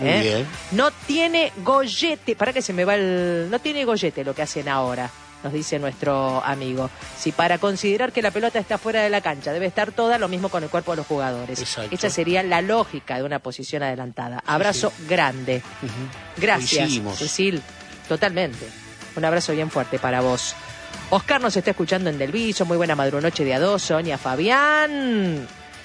Muy bien. No tiene gollete, para que se me va no tiene gollete lo que hacen ahora, nos dice nuestro amigo. Si para considerar que la pelota está fuera de la cancha debe estar toda, lo mismo con el cuerpo de los jugadores. Exacto. Esa sería la lógica de una posición adelantada. Abrazo grande. Gracias, Coincidimos. Cecil, totalmente. Un abrazo bien fuerte para vos. Oscar nos está escuchando en Del Viso, muy buena madrunoche de A2, Sonia, Fabián.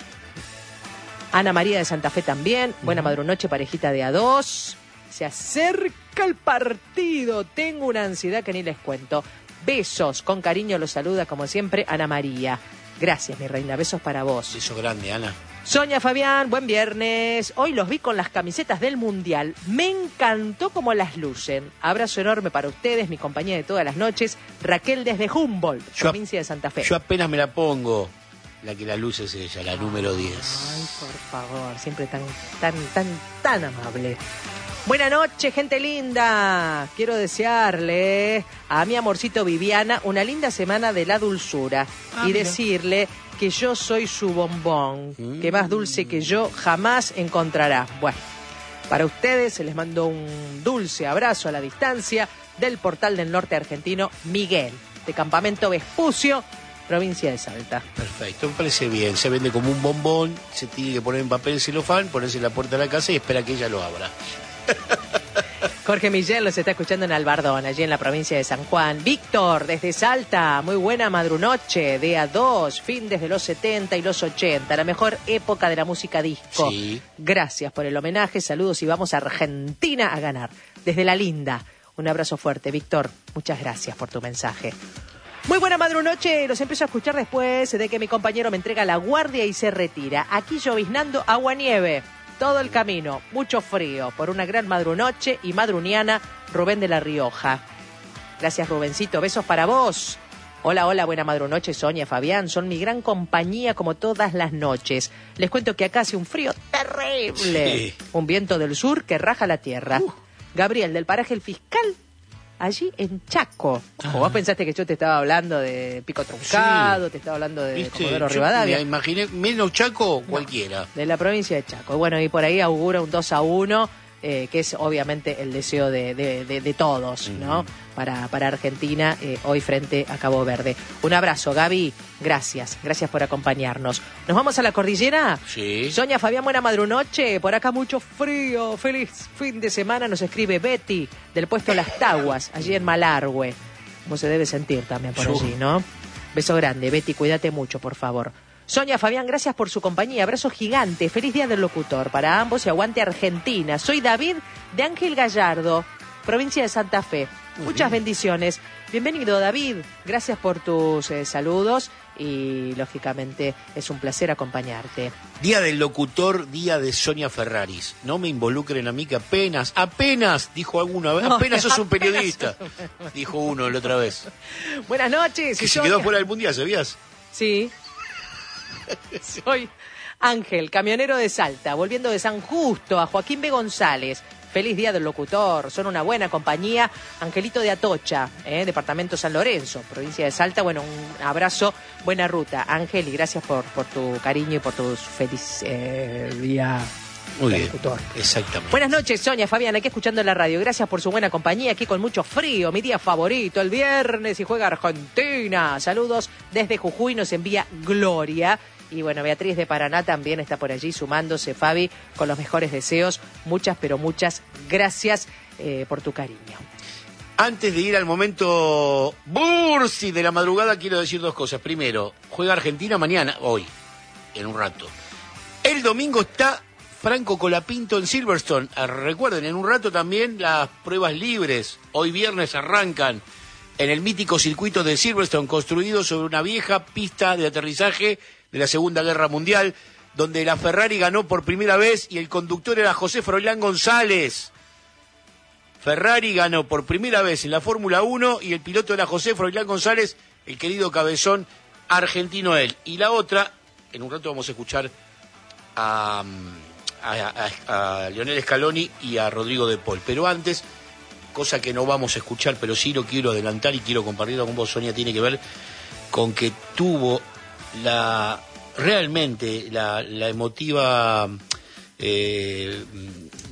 Ana María de Santa Fe también, buena madrunoche, parejita de A2. Se acerca el partido, tengo una ansiedad que ni les cuento. Besos, con cariño los saluda como siempre Ana María. Gracias, mi reina, besos para vos. Beso grande, Ana. Sonia, Fabián, buen viernes. Hoy los vi con las camisetas del Mundial. Me encantó cómo las lucen. Abrazo enorme para ustedes, mi compañía de todas las noches, Raquel desde Humboldt, provincia de Santa Fe. Yo apenas me la pongo. La que la luz es ella, la número 10. Ay, por favor, siempre tan amable. Buenas noches, gente linda. Quiero desearle a mi amorcito Viviana una linda semana de la dulzura y decirle que yo soy su bombón, que más dulce que yo jamás encontrará. Bueno, para ustedes se les mando un dulce abrazo a la distancia del Portal del Norte argentino, Miguel, de Campamento Vespucio, provincia de Salta. Perfecto, me parece bien. Se vende como un bombón, se tiene que poner en papel celofán, ponerse en la puerta de la casa y espera que ella lo abra. Jorge Miguel los está escuchando en Albardón, allí en la provincia de San Juan. Víctor, desde Salta, muy buena madrunoche, de A2, fin desde los 70 y los 80, la mejor época de la música disco. Sí. Gracias por el homenaje, saludos y vamos a Argentina a ganar. Desde La Linda, un abrazo fuerte, Víctor, muchas gracias por tu mensaje. Muy buena madrunoche, los empiezo a escuchar después de que mi compañero me entrega la guardia y se retira. Aquí lloviznando agua-nieve. Todo el camino, mucho frío, por una gran madrunoche y madruniana, Rubén de La Rioja. Gracias, Rubencito, besos para vos. Hola, hola, buena madrunoche, Sonia, Fabián, son mi gran compañía como todas las noches. Les cuento que acá hace un frío terrible, un viento del sur que raja la tierra. Gabriel, del paraje El Fiscal, allí en Chaco. O vos pensaste que yo te estaba hablando de Pico Truncado, te estaba hablando de Comodoro Rivadavia. Me imaginé menos Chaco, cualquiera. De la provincia de Chaco. Bueno, y por ahí augura un 2-1, que es obviamente el deseo de todos, ¿no? Para Argentina, hoy frente a Cabo Verde. Un abrazo, Gaby. Gracias por acompañarnos. ¿Nos vamos a la cordillera? Sí. Sonia, Fabián, buena madrunoche. Por acá mucho frío. Feliz fin de semana, nos escribe Betty, del puesto Las Taguas, allí en Malargüe. Como se debe sentir también por allí, ¿no? Beso grande, Betty, cuídate mucho, por favor. Sonia, Fabián, gracias por su compañía. Abrazo gigante. Feliz día del locutor para ambos y aguante Argentina. Soy David de Ángel Gallardo, provincia de Santa Fe. Muchas bendiciones. Bienvenido, David. Gracias por tus saludos y, lógicamente, es un placer acompañarte. Día del locutor, día de Sonia Ferraris. No me involucren a mí que apenas, dijo alguna vez, apenas sos un periodista. Dijo uno la otra vez. Buenas noches. Que se quedó fuera del mundial, ¿sabías? Sí. Soy Ángel, camionero de Salta, volviendo de San Justo a Joaquín B. González. Feliz día del locutor, son una buena compañía. Angelito de Atocha, departamento San Lorenzo, provincia de Salta. Bueno, un abrazo, buena ruta, Ángel, y gracias por tu cariño y por tu feliz día. Muy bien, locutor. Exactamente. Buenas noches, Sonia, Fabián, aquí escuchando la radio. Gracias por su buena compañía, aquí con mucho frío, mi día favorito, el viernes, y juega Argentina. Saludos desde Jujuy, nos envía Gloria. Y bueno, Beatriz de Paraná también está por allí sumándose, Fabi, con los mejores deseos. Muchas, pero muchas gracias por tu cariño. Antes de ir al momento Bursi de la madrugada, quiero decir dos cosas. Primero, juega Argentina mañana, hoy, en un rato. El domingo está Franco Colapinto en Silverstone. Recuerden, en un rato también las pruebas libres. Hoy viernes arrancan en el mítico circuito de Silverstone, construido sobre una vieja pista de aterrizaje de la Segunda Guerra Mundial, donde la Ferrari ganó por primera vez y el conductor era José Froilán González. Ferrari ganó por primera vez en la Fórmula 1 y el piloto era José Froilán González, el querido cabezón argentino él. Y la otra, en un rato vamos a escuchar a Lionel Scaloni y a Rodrigo de Paul. Pero antes, cosa que no vamos a escuchar, pero sí lo quiero adelantar y quiero compartirlo con vos, Sonia, tiene que ver con que tuvo realmente la emotiva